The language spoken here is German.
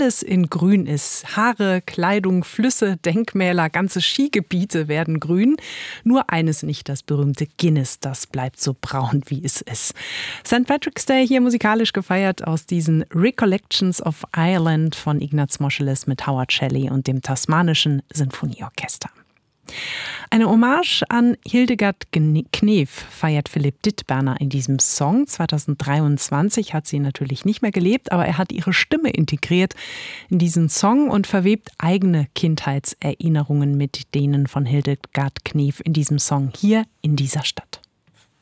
alles in Grün ist. Haare, Kleidung, Flüsse, Denkmäler, ganze Skigebiete werden grün. Nur eines nicht, das berühmte Guinness, das bleibt so braun, wie es ist. St. Patrick's Day hier musikalisch gefeiert aus diesen Recollections of Ireland von Ignaz Moscheles mit Howard Shelley und dem Tasmanischen Sinfonieorchester. Eine Hommage an Hildegard Knef feiert Philipp Dittberner in diesem Song. 2023 hat sie natürlich nicht mehr gelebt, aber er hat ihre Stimme integriert in diesen Song und verwebt eigene Kindheitserinnerungen mit denen von Hildegard Knef in diesem Song hier in dieser Stadt.